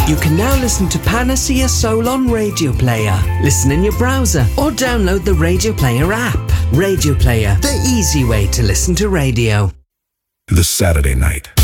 You can now listen to Panacea Soul on Radio Player. Listen in your browser or download the Radio Player app. Radio Player, the easy way to listen to radio. The Saturday Night